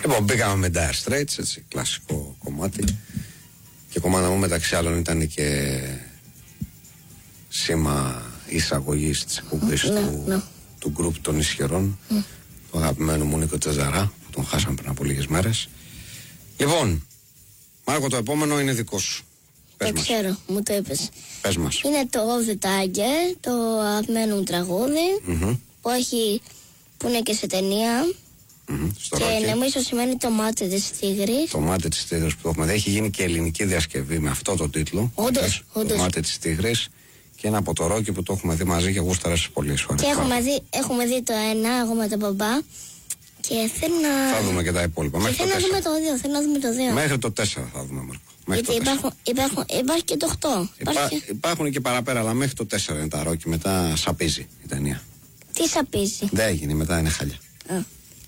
Λοιπόν, μπήκαμε με Dire Straits, έτσι, κλασικό κομμάτι. Και κομμάτι μου μεταξύ άλλων ήταν και σήμα εισαγωγής της εκπομπής του γκρουπ των Ισχυρών, του αγαπημένου μου Νίκο Τσαζαρά, που τον χάσαμε πριν από λίγες μέρες. Λοιπόν, Μάρκο, το επόμενο είναι δικό σου. Το ξέρω, μου το είπες. Πες μας. Είναι το Of the Tiger, το αγαπημένο μου τραγούδι, που είναι και σε ταινία. Και νομίζω σημαίνει το μάτι της τίγρης. Το μάτι της τίγρης που το έχουμε δει. Έχει γίνει και ελληνική διασκευή με αυτό το τίτλο. Όντως. Το μάτι της τίγρης. Και ένα από το Ρόκι που το έχουμε δει μαζί και γούσταρες πολύ φορές. Και έχουμε δει το ένα, εγώ με τον μπαμπά. Και θέλω να. Θα δούμε και τα υπόλοιπα. Και θέλω να δούμε το 2. Θέλω να δούμε το 2. Μέχρι το 4 θα δούμε, Μάρκο. Γιατί υπάρχει και το 8. Υπάρχουν και παραπέρα, αλλά μέχρι το 4 είναι τα Ρόκι. Μετά σαπίζει η ταινία. Τι σαπίζει? Δεν έγινε, μετά είναι χαλιά.